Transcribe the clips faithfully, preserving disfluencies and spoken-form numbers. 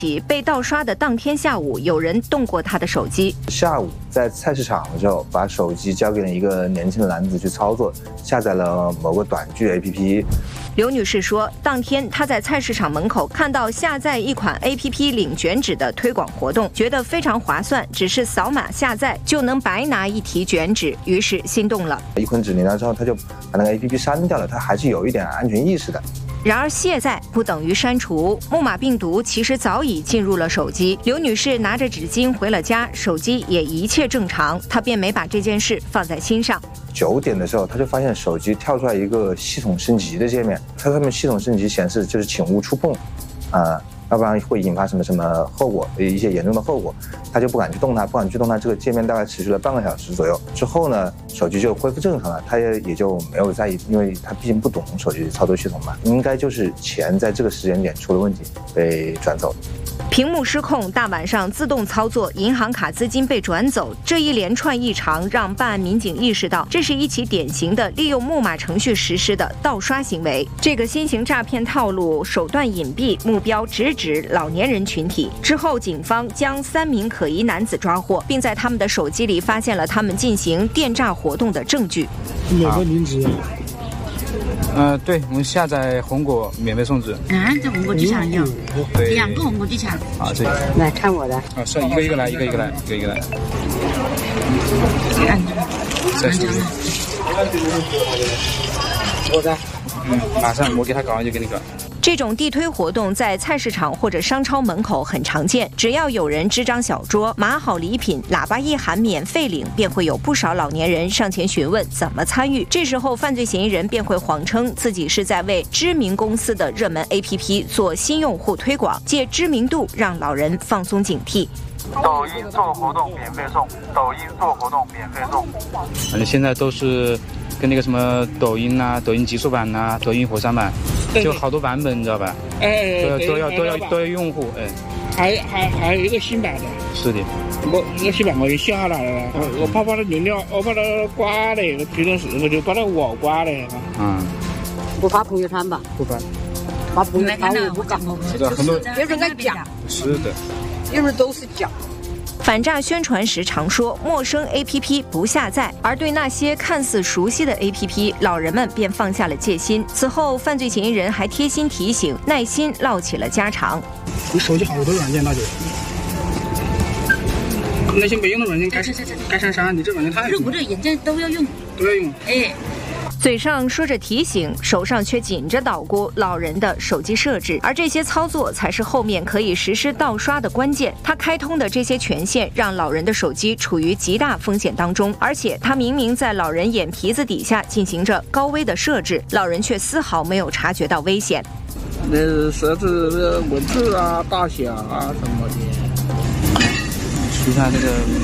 被盗刷的当天下午，有人动过他的手机。 下午在菜市场的时候，把手机交给了一个年轻的男子去操作，下载了某个短剧 A P P。 刘女士说，当天她在菜市场门口看到下载一款 A P P 领卷纸的推广活动，觉得非常划算，只是扫码下载就能白拿一提卷纸，于是心动了。 一捆纸领到之后，他就把那个 A P P 删掉了，他还是有一点安全意识的。 然而卸载不等于删除，木马病毒其实早已进入了手机。刘女士拿着纸巾回了家，手机也一切正常，她便没把这件事放在心上。 九点的时候，她就发现手机跳出来一个系统升级的界面，它上面系统升级显示就是请勿触碰，啊、呃，要不然会引发什么什么后果，一些严重的后果，她就不敢去动它，不敢去动它。这个界面大概持续了半个小时左右，之后呢，手机就恢复正常了，她也也就没有在意，因为她毕竟不懂手机操作系统嘛，应该就是钱在这个时间点出了问题被转走。 屏幕失控，大晚上自动操作，银行卡资金被转走，这一连串异常让办案民警意识到，这是一起典型的利用木马程序实施的盗刷行为。这个新型诈骗套路手段隐蔽，目标直指老年人群体。之后，警方将三名可疑男子抓获，并在他们的手机里发现了他们进行电诈活动的证据。 哪个名字？ 呃，对，我们下载红果免费送纸。 嗯，这红果机场有， 对， 两个红果机场。 啊，这来看我的。 啊，算一个一个来，一个一个来，一个一个来。 按着， 再试试。 我的。 嗯，马上我给他搞完就给你搞。 这种地推活动在菜市场或者商超门口很常见，只要有人支张小桌，码好礼品，喇叭一喊免费领，便会有不少老年人上前询问怎么参与。这时候，犯罪嫌疑人便会谎称自己是在为知名公司的热门 A P P 做新用户推广，借知名度让老人放松警惕。 抖音做活动免费送，抖音做活动免费送。 反正现在都是跟那个什么抖音啊、抖音极速版啊、抖音火山版，就好多版本，你知道吧？ 哎， 都要都要都要都要用户，哎。 还还还有一个新版的。 是的。 我那个新版我也下来了，我怕把它流量，我把它刮了，我平时我就把它网刮了。 嗯。 不发朋友圈吧？ 不发。 发朋友圈我不搞。 是的，很多有人在讲。 是的。 有人都是假。 反诈宣传时常说陌生 A P P 不下载，而对那些看似熟悉的 A P P， 老人们便放下了戒心。此后，犯罪嫌疑人还贴心提醒，耐心唠起了家常。 你手机好多软件，大姐。那些没用的软件该该删删，你这软件太…… 是不是软件都要用？ 都要用。 哎。 嘴上说着提醒，手上却紧着捣鼓老人的手机设置，而这些操作才是后面可以实施盗刷的关键。他开通的这些权限，让老人的手机处于极大风险当中，而且他明明在老人眼皮子底下进行着高危的设置，老人却丝毫没有察觉到危险。 那设置文字啊、大小啊什么的。 其他这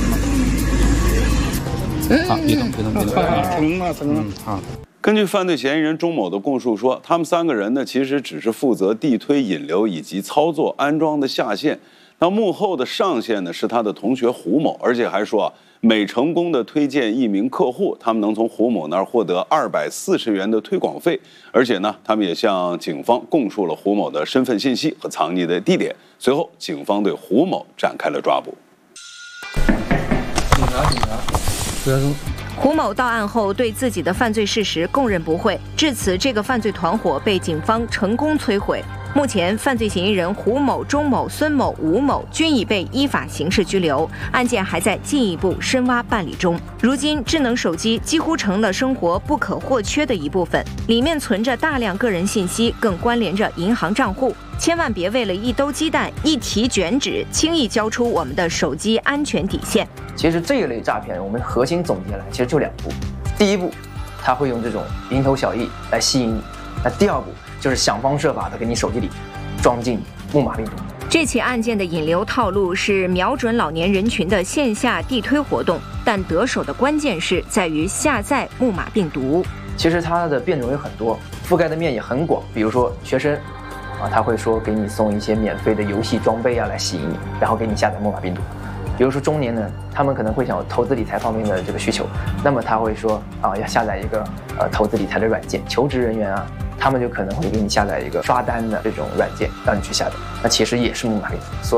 个，好，别动，别动，别动。 成了，成了。 好。 根据犯罪嫌疑人钟某的供述说，他们三个人呢，其实只是负责地推引流以及操作安装的下线，那幕后的上线呢是他的同学胡某，而且还说啊，每成功的推荐一名客户，他们能从胡某那儿获得二百四十元的推广费，而且呢，他们也向警方供述了胡某的身份信息和藏匿的地点。随后，警方对胡某展开了抓捕。 警察，警察，不要动。 胡某到案后对自己的犯罪事实供认不讳，至此这个犯罪团伙被警方成功摧毁。目前，犯罪嫌疑人胡某、钟某、孙某、吴某均已被依法刑事拘留，案件还在进一步深挖办理中。如今，智能手机几乎成了生活不可或缺的一部分，里面存着大量个人信息，更关联着银行账户。千万别为了一兜鸡蛋、一提卷纸，轻易交出我们的手机安全底线。 其实这一类诈骗，我们核心总结来，其实就两步。第一步，他会用这种蝇头小利来吸引你；那第二步就是想方设法的给你手机里装进木马病毒。 这起案件的引流套路是瞄准老年人群的线下地推活动，但得手的关键是在于下载木马病毒。 其实它的变种有很多，覆盖的面也很广，比如说学生。啊，他会说给你送一些免费的游戏装备啊，来吸引你，然后给你下载木马病毒。比如说中年人，他们可能会想有投资理财方面的这个需求，那么他会说啊，要下载一个呃投资理财的软件。求职人员啊， 他们就可能会给你下载一个刷单的这种软件，让你去下载，那其实也是木马病毒。所